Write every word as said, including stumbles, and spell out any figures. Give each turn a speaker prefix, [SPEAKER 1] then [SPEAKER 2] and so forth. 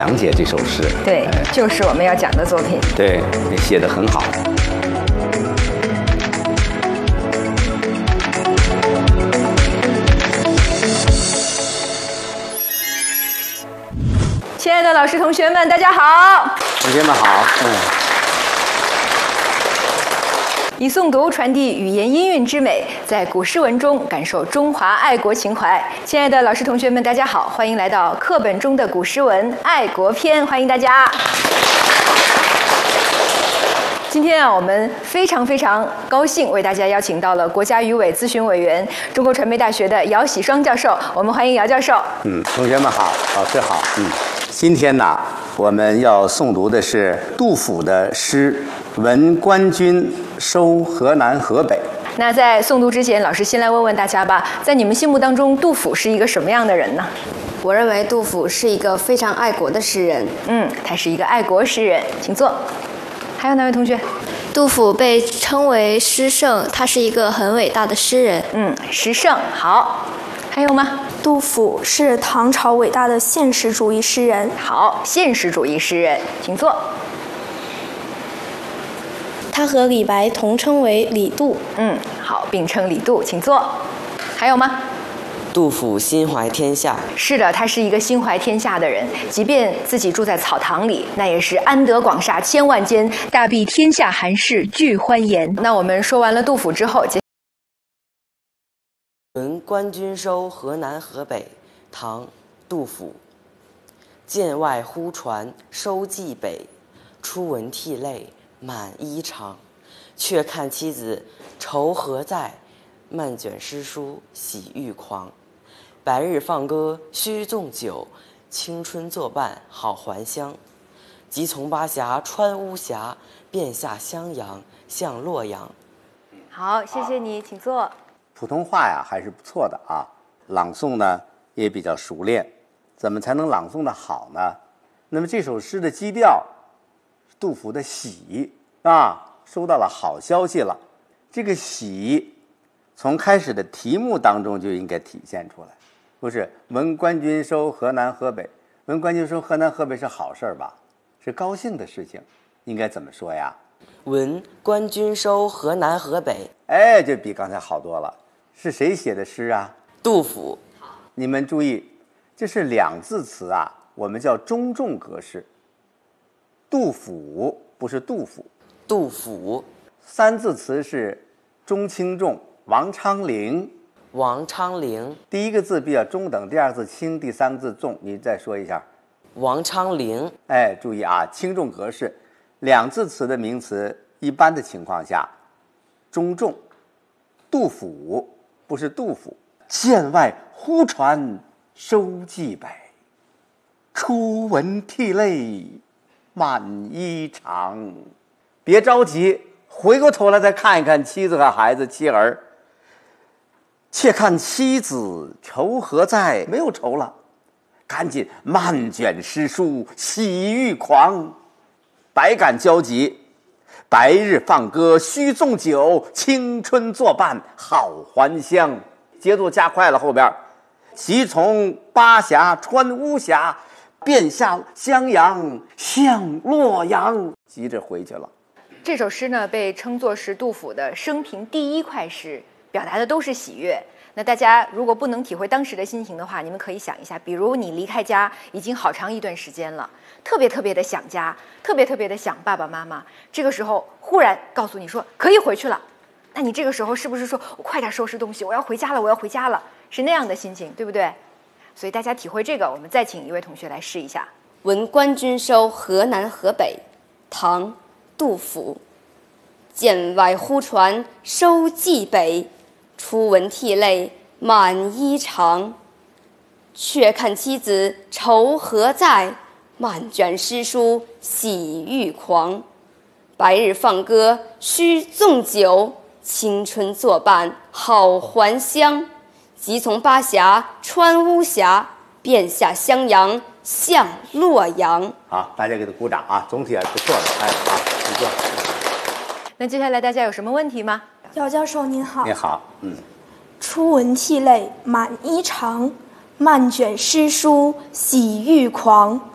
[SPEAKER 1] 杨姐这首诗，
[SPEAKER 2] 对，就是我们要讲的作品。
[SPEAKER 1] 对，写得很好。
[SPEAKER 2] 亲爱的老师、同学们，大家好！
[SPEAKER 1] 同学们好，嗯。
[SPEAKER 2] 以诵读传递语言音韵之美，在古诗文中感受中华爱国情怀。亲爱的老师、同学们，大家好，欢迎来到课本中的古诗文爱国篇，欢迎大家。今天啊，我们非常非常高兴为大家邀请到了国家语委咨询委员、中国传媒大学的姚喜双教授，我们欢迎姚教授。
[SPEAKER 1] 嗯，同学们好，老师好。嗯，今天呢，我们要诵读的是杜甫的诗《闻官军收河南河北》。
[SPEAKER 2] 那在诵读之前，老师先来问问大家吧，在你们心目当中，杜甫是一个什么样的人呢？
[SPEAKER 3] 我认为杜甫是一个非常爱国的诗人。
[SPEAKER 2] 嗯，他是一个爱国诗人，请坐。还有哪位同学？
[SPEAKER 4] 杜甫被称为诗圣，他是一个很伟大的诗人。
[SPEAKER 2] 嗯，诗圣。好，还有吗？
[SPEAKER 5] 杜甫是唐朝伟大的现实主义诗人。
[SPEAKER 2] 好，现实主义诗人，请坐。
[SPEAKER 4] 他和李白同称为李杜。
[SPEAKER 2] 嗯，好，并称李杜，请坐。还有吗？
[SPEAKER 6] 杜甫心怀天下。
[SPEAKER 2] 是的，他是一个心怀天下的人，即便自己住在草堂里，那也是安得广厦千万间，大庇天下寒士俱欢颜。那我们说完了杜甫之后，接
[SPEAKER 6] 闻官军收河南河北，唐·杜甫。剑外忽传收蓟北，初闻涕泪满衣裳。却看妻子愁何在，漫卷诗书喜欲狂。白日放歌须纵酒，青春作伴好还乡。即从巴峡穿巫峡，便下襄阳向洛阳。
[SPEAKER 2] 好，谢谢你，请坐。
[SPEAKER 1] 普通话呀还是不错的啊，朗诵呢也比较熟练。怎么才能朗诵的好呢？那么这首诗的基调是杜甫的喜啊，收到了好消息了。这个喜从开始的题目当中就应该体现出来，不是闻官军收河南河北，闻官军收河南河北是好事吧？是高兴的事情，应该怎么说呀？
[SPEAKER 6] 闻官军收河南河北，
[SPEAKER 1] 哎，这比刚才好多了。是谁写的诗啊？
[SPEAKER 6] 杜甫。
[SPEAKER 1] 你们注意，这是两字词啊，我们叫中重格式。杜甫不是杜甫，
[SPEAKER 6] 杜甫。
[SPEAKER 1] 三字词是中轻重，王昌龄。
[SPEAKER 6] 王昌龄。
[SPEAKER 1] 第一个字比较中等，第二个字轻，第三个字重，你再说一下。
[SPEAKER 6] 王昌龄。
[SPEAKER 1] 哎，注意啊，轻重格式，两字词的名词一般的情况下中重。杜甫不是杜甫。剑外忽传收蓟北，初闻涕泪满衣裳。别着急，回过头来再看一看妻子和孩子妻儿。且看妻子愁何在，没有愁了，赶紧漫卷诗书喜欲狂，百感交集。白日放歌须纵酒，青春作伴好还乡。节奏加快了，后边即从巴峡穿巫峡，便下襄阳向洛阳，急着回去了。
[SPEAKER 2] 这首诗呢，被称作是杜甫的生平第一快诗，表达的都是喜悦。那大家如果不能体会当时的心情的话，你们可以想一下，比如你离开家已经好长一段时间了，特别特别的想家，特别特别的想爸爸妈妈，这个时候忽然告诉你说可以回去了，那你这个时候是不是说我快点收拾东西，我要回家了，我要回家了，是那样的心情，对不对？所以大家体会这个，我们再请一位同学来试一下。
[SPEAKER 3] 闻官军收河南河北，唐·杜甫。剑外忽传收蓟北，初闻涕泪满衣裳。却看妻子愁何在，漫卷诗书喜欲狂。白日放歌须纵酒，青春作伴好还乡。即从巴峡穿巫峡，便下襄阳向洛阳。
[SPEAKER 1] 好，大家给他鼓掌啊！总体还不错的，哎，好，不错。
[SPEAKER 2] 那接下来大家有什么问题吗？
[SPEAKER 5] 姚教授您好。
[SPEAKER 1] 你好，嗯。
[SPEAKER 5] 初闻涕泪满衣裳，漫卷诗书喜欲狂。